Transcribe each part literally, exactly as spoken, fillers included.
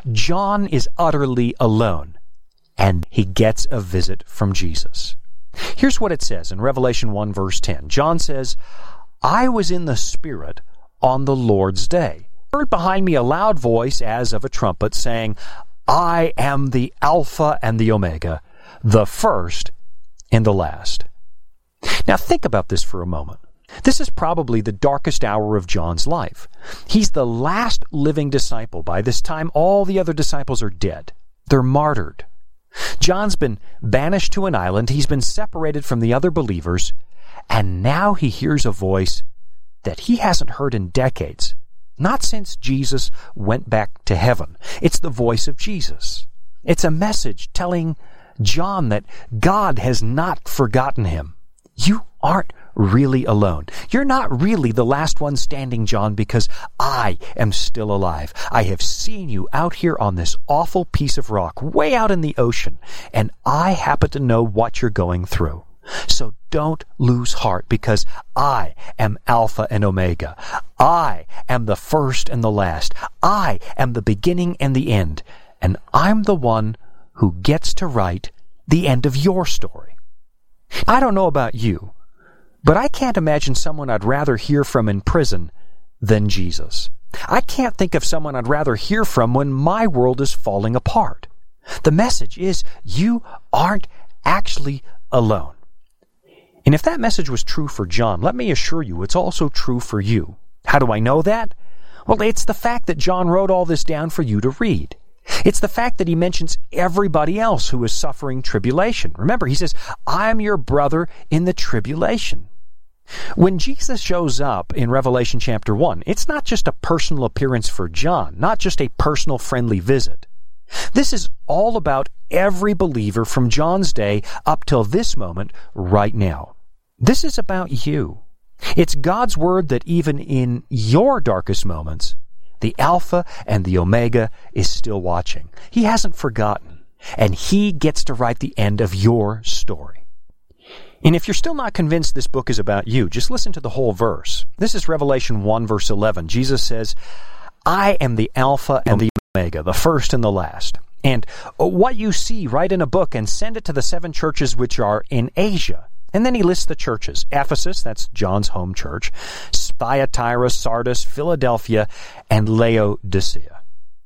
John is utterly alone, and he gets a visit from Jesus. Here's what it says in Revelation one, verse ten. John says, "I was in the Spirit on the Lord's day. I heard behind me a loud voice as of a trumpet saying, I am the Alpha and the Omega, the first and the last." Now think about this for a moment. This is probably the darkest hour of John's life. He's the last living disciple. By this time, all the other disciples are dead. They're martyred. John's been banished to an island. He's been separated from the other believers. And now he hears a voice that he hasn't heard in decades. Not since Jesus went back to heaven. It's the voice of Jesus. It's a message telling John that God has not forgotten him. You aren't really alone. You're not really the last one standing, John, because I am still alive. I have seen you out here on this awful piece of rock, way out in the ocean, and I happen to know what you're going through. So don't lose heart, because I am Alpha and Omega. I am the first and the last. I am the beginning and the end. And I'm the one who gets to write the end of your story. I don't know about you, but I can't imagine someone I'd rather hear from in prison than Jesus. I can't think of someone I'd rather hear from when my world is falling apart. The message is you aren't actually alone. And if that message was true for John, let me assure you it's also true for you. How do I know that? Well, it's the fact that John wrote all this down for you to read. It's the fact that he mentions everybody else who is suffering tribulation. Remember, he says, I'm your brother in the tribulation. When Jesus shows up in Revelation chapter one, it's not just a personal appearance for John, not just a personal friendly visit. This is all about every believer from John's day up till this moment right now. This is about you. It's God's word that even in your darkest moments, the Alpha and the Omega is still watching. He hasn't forgotten, and he gets to write the end of your story. And if you're still not convinced this book is about you, just listen to the whole verse. This is Revelation one, verse eleven. Jesus says, I am the Alpha and the Omega, the first and the last. And what you see, write in a book and send it to the seven churches which are in Asia. And then he lists the churches. Ephesus, that's John's home church, Thyatira, Sardis, Philadelphia, and Laodicea.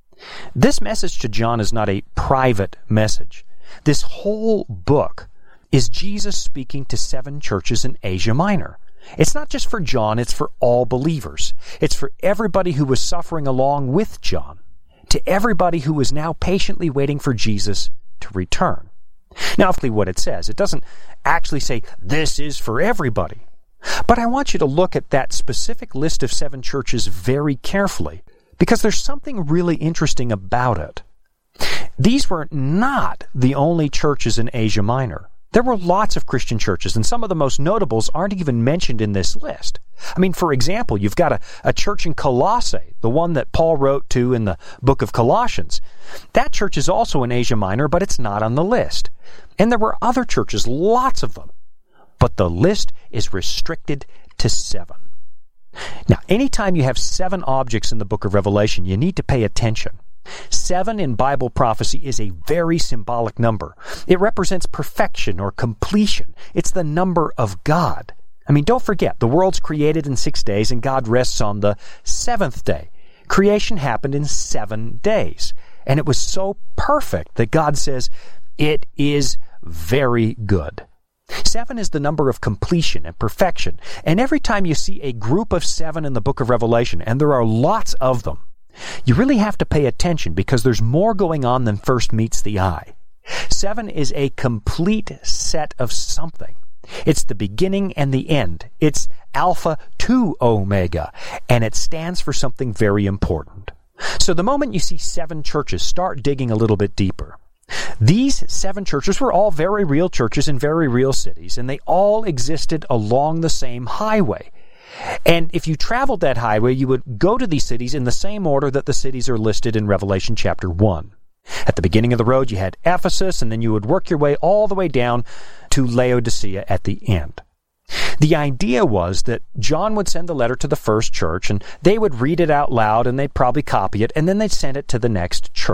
This message to John is not a private message. This whole book is Jesus speaking to seven churches in Asia Minor. It's not just for John, it's for all believers. It's for everybody who was suffering along with John, to everybody who is now patiently waiting for Jesus to return. Now, what it says, it doesn't actually say, this is for everybody. But I want you to look at that specific list of seven churches very carefully, because there's something really interesting about it. These were not the only churches in Asia Minor. There were lots of Christian churches, and some of the most notables aren't even mentioned in this list. I mean, for example, you've got a, a church in Colossae, the one that Paul wrote to in the book of Colossians. That church is also in Asia Minor, but it's not on the list. And there were other churches, lots of them. But the list is restricted to seven. Now, anytime you have seven objects in the book of Revelation, you need to pay attention. Seven in Bible prophecy is a very symbolic number. It represents perfection or completion. It's the number of God. I mean, don't forget, the world's created in six days and God rests on the seventh day. Creation happened in seven days. And it was so perfect that God says, it is very good. Seven is the number of completion and perfection. And every time you see a group of seven in the book of Revelation, and there are lots of them, you really have to pay attention because there's more going on than first meets the eye. Seven is a complete set of something. It's the beginning and the end. It's Alpha to Omega, and it stands for something very important. So the moment you see seven churches, start digging a little bit deeper. These seven churches were all very real churches in very real cities, and they all existed along the same highway. And if you traveled that highway, you would go to these cities in the same order that the cities are listed in Revelation chapter one. At the beginning of the road, you had Ephesus, and then you would work your way all the way down to Laodicea at the end. The idea was that John would send the letter to the first church, and they would read it out loud, and they'd probably copy it, and then they'd send it to the next church.